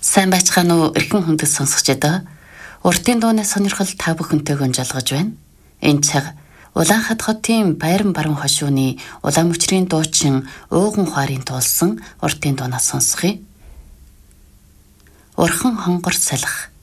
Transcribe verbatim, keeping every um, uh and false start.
Сайн байцгаана уу эрхэм хүндэт сонсогчдоо. Уртын дууны сонирхол та бүхэнтэйг жалгаж байна. Энэ цаг Улаанхад хотын Байран баруун хошууны улаан мөчрийн дуучин Ууган Хуарын туулсан уртын дуунаас сонсхий. Урхан хонгор салах.